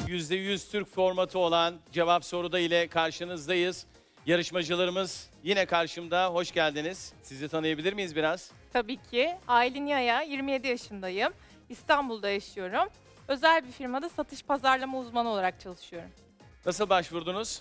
%100 Türk formatı olan Cevap Soruda ile karşınızdayız. Yarışmacılarımız yine karşımda. Hoş geldiniz. Sizi tanıyabilir miyiz biraz? Tabii ki. Aylin Yaya, 27 yaşındayım. İstanbul'da yaşıyorum. Özel bir firmada satış pazarlama uzmanı olarak çalışıyorum. Nasıl başvurdunuz?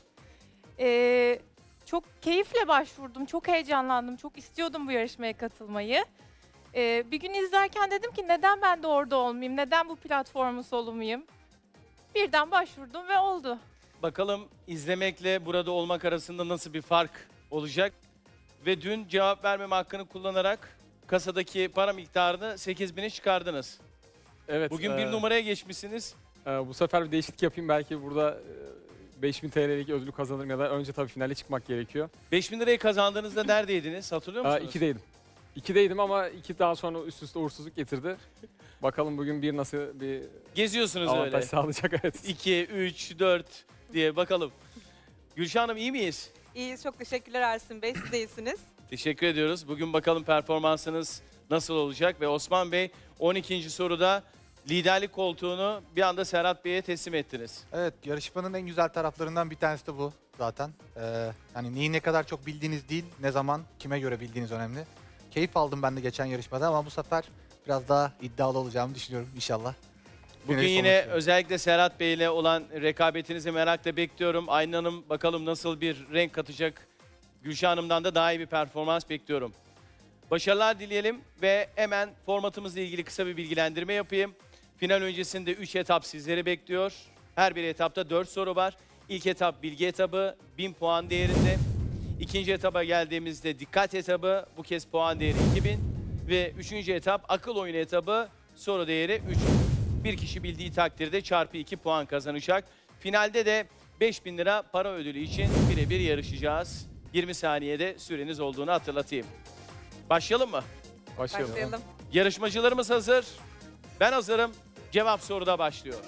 Çok keyifle başvurdum, çok heyecanlandım, çok istiyordum bu yarışmaya katılmayı. Bir gün izlerken dedim ki neden ben de orada olmayayım, neden bu platformun solumayayım? Birden başvurdum ve oldu. Bakalım izlemekle burada olmak arasında nasıl bir fark olacak? Ve dün cevap vermeme hakkını kullanarak kasadaki para miktarını 8.000'e çıkardınız. Evet. Bugün bir numaraya geçmişsiniz. Bu sefer bir değişiklik yapayım. Belki burada 5.000 TL'lik ödülü kazanırım ya da önce tabii finale çıkmak gerekiyor. 5.000 lirayı kazandığınızda neredeydiniz? Hatırlıyor musunuz? 2'deydim. 2'deydim ama 2 daha sonra üst üste uğursuzluk getirdi. Bakalım bugün bir nasıl bir Geziyorsunuz avantaj öyle. sağlayacak. Evet. 2, 3, 4 diye bakalım. Gülşah Hanım iyi miyiz? İyiyiz, çok teşekkürler Ersin Bey. Siz de iyisiniz. Teşekkür ediyoruz. Bugün bakalım performansınız nasıl olacak ve Osman Bey 12. soruda liderlik koltuğunu bir anda Serhat Bey'e teslim ettiniz. Evet, yarışmanın en güzel taraflarından bir tanesi de bu zaten. Yani neyi ne kadar çok bildiğiniz değil, ne zaman, kime göre bildiğiniz önemli. Keyif aldım ben de geçen yarışmada ama bu sefer biraz daha iddialı olacağımı düşünüyorum inşallah. Bugün Finalist yine olmak üzere. özellikle Serhat Bey ile olan rekabetinizi merakla bekliyorum. Aylin Hanım bakalım nasıl bir renk katacak. Gülşah Hanım'dan da daha iyi bir performans bekliyorum. Başarılar dileyelim ve hemen formatımızla ilgili kısa bir bilgilendirme yapayım. Final öncesinde 3 etap sizleri bekliyor. Her bir etapta 4 soru var. İlk etap bilgi etabı 1000 puan değerinde. İkinci etaba geldiğimizde dikkat etabı, bu kez puan değeri 2000. Ve üçüncü etap akıl oyunu etabı, soru değeri 3. Bir kişi bildiği takdirde çarpı 2 puan kazanacak. Finalde de 5.000 lira para ödülü için birebir yarışacağız. 20 saniyede süreniz olduğunu hatırlatayım. Başlayalım mı? Başlayalım. Başlayalım. Yarışmacılarımız hazır. Ben hazırım. Cevap soruda başlıyor.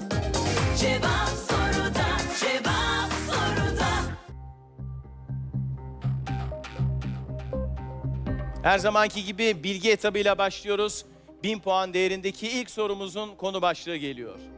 Cevap soruda, cevap soruda. Her zamanki gibi bilgi etabıyla başlıyoruz. 1000 puan değerindeki ilk sorumuzun konu başlığı geliyor.